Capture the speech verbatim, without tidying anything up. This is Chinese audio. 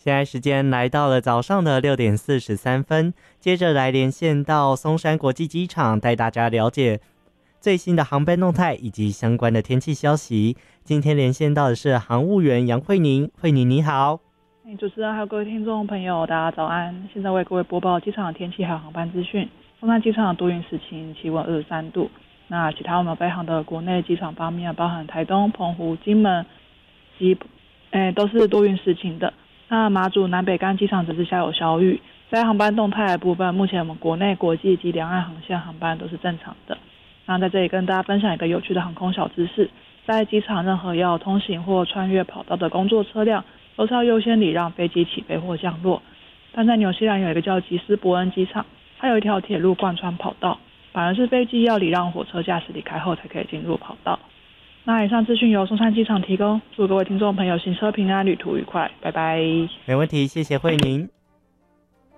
现在时间来到了早上的六点四十三分，接着来连线到松山国际机场，带大家了解最新的航班动态以及相关的天气消息。今天连线到的是航务员杨慧宁，慧宁你好。 主持人还有各位听众朋友，大家早安！现在为各位播报机场的天气还有航班资讯。松山机场多云时晴，气温二十三度。那其他我们飞航的国内机场方面，包含台东、澎湖、金门及诶都是多云时晴的。那马祖南北干机场则是下有小雨。在航班动态的部分，目前我们国内、国际及两岸航线航班都是正常的。那在这里跟大家分享一个有趣的航空小知识，在机场任何要通行或穿越跑道的工作车辆，都是要优先礼让飞机起飞或降落。但在纽西兰有一个叫吉斯伯恩机场，它有一条铁路贯穿跑道，反而是飞机要礼让火车驾驶离开后才可以进入跑道。那以上资讯由松山机场提供，祝各位听众朋友行车平安，旅途愉快，拜拜。 没问题，谢谢慧宁。